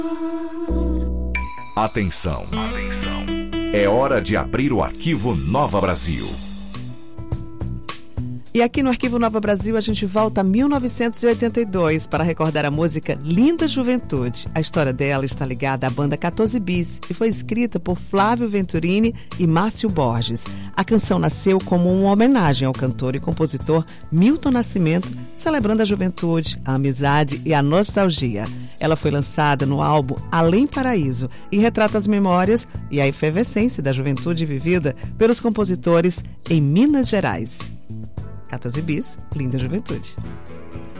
Atenção. É hora de abrir o arquivo Nova Brasil. E aqui no Arquivo Nova Brasil a gente volta a 1982 para recordar a música Linda Juventude. A história dela está ligada à banda 14 Bis e foi escrita por Flávio Venturini e Márcio Borges. A canção nasceu como uma homenagem ao cantor e compositor Milton Nascimento, celebrando a juventude, a amizade e a nostalgia. Ela foi lançada no álbum Além Paraíso e retrata as memórias e a efervescência da juventude vivida pelos compositores em Minas Gerais. 14 Bis, Linda Juventude.